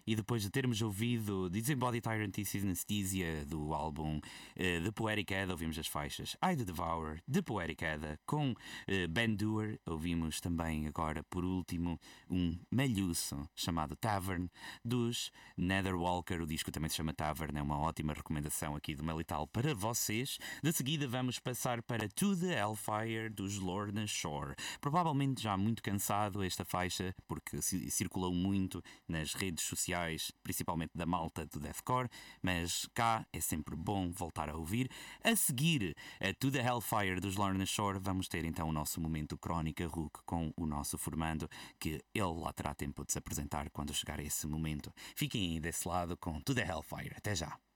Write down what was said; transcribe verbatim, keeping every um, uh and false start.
E depois de termos ouvido Disembodied Tyrant e Synesthesia do álbum uh, The Poetic Edda, ouvimos as faixas I The Devour, The Poetic Edda, com uh, Ben Doer. Ouvimos também agora, por último, um malhuço chamado Tavern, dos Netherwalker. O disco também se chama Tavern, é uma ótima recomendação aqui do Melital para vocês. De seguida vamos passar para To The Hellfire, dos Lorna Shore. Provavelmente já muito cansado esta faixa, porque circulou muito nas redes sociais, principalmente da malta do deathcore, mas cá é sempre bom voltar a ouvir. A seguir, a To The Hellfire dos Lorna Shore, vamos ter então o nosso momento Crónica Rook com o nosso formando, que ele lá terá tempo de se apresentar quando chegar a esse momento. Fiquem aí desse lado com To The Hellfire. Até já!